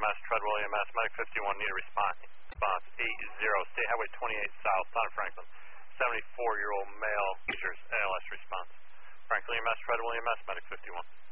EMS, Treadwell EMS, Medic 51, need a response. Response 80, State Highway 28 South, Town of Franklin. 74-year-old male, seizures, ALS response. Franklin EMS, Treadwell EMS, Medic 51.